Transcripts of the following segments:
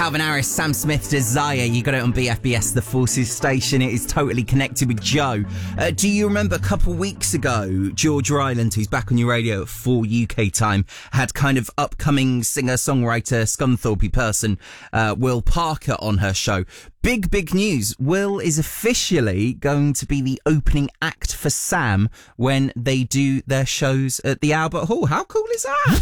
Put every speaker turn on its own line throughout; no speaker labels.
Calvin Harris, Sam Smith, Desire. You got it on BFBS, the Forces station. It is totally connected with Joe. Do you remember a couple weeks ago, Georgia Ryland, who's back on your radio at 4 UK time, had kind of upcoming singer-songwriter, Scunthorpe person, Will Parker on her show. Big news. Will is officially going to be the opening act for Sam when they do their shows at the Albert Hall. How cool is that?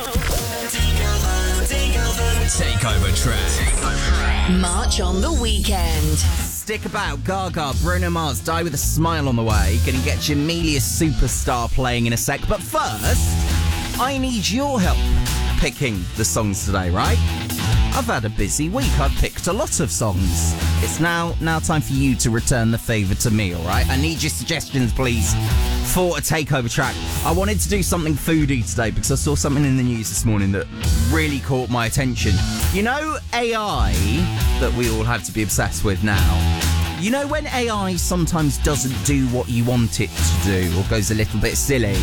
Takeover track.
March on the weekend.
Stick about. Gaga, Bruno Mars, Die With a Smile on the way. Gonna get Jamelia Superstar playing in a sec. But first, I need your help picking the songs today, right? I've had a busy week. I've picked a lot of songs. It's now time for you to return the favour to me, all right? I need your suggestions, please, for a takeover track. I wanted to do something foodie today because I saw something in the news this morning that really caught my attention. You know AI that we all have to be obsessed with now? You know when AI sometimes doesn't do what you want it to do or goes a little bit silly?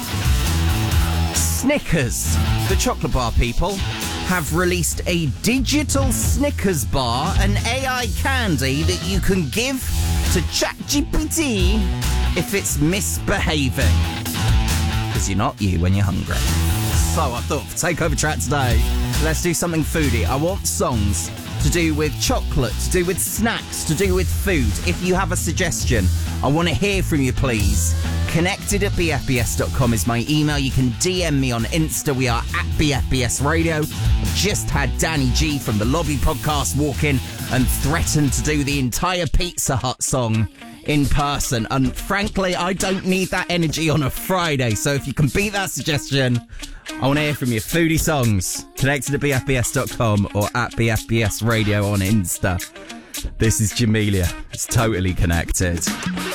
Snickers, the chocolate bar people, have released a digital Snickers bar, an AI candy that you can give to ChatGPT if it's misbehaving. Because you're not you when you're hungry. So I thought, for Takeover Track today, let's do something foodie. I want songs to do with chocolate, to do with snacks, to do with food. If you have a suggestion, I want to hear from you, please. Connected@bfbs.com is my email. You can DM me on Insta. We are at BFBS Radio. I've just had Danny G from the Lobby Podcast walk in and threaten to do the entire Pizza Hut song in person. And frankly, I don't need that energy on a Friday. So if you can beat that suggestion, I want to hear from you. Foodie songs. Connected@bfbs.com or at BFBS Radio on Insta. This is Jamelia. It's totally connected.